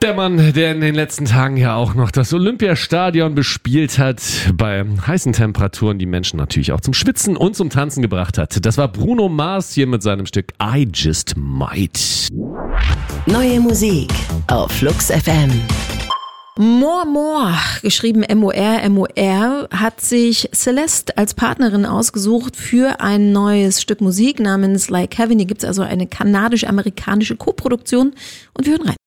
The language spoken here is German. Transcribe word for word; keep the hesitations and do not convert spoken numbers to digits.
Der Mann, der in den letzten Tagen ja auch noch das Olympiastadion bespielt hat, bei heißen Temperaturen die Menschen natürlich auch zum Schwitzen und zum Tanzen gebracht hat. Das war Bruno Mars hier mit seinem Stück I Just Might. Neue Musik auf Flux F M. More More, geschrieben M O R, M O R, hat sich Celeste als Partnerin ausgesucht für ein neues Stück Musik namens Like Heaven. Hier gibt es also eine kanadisch-amerikanische Koproduktion und wir hören rein.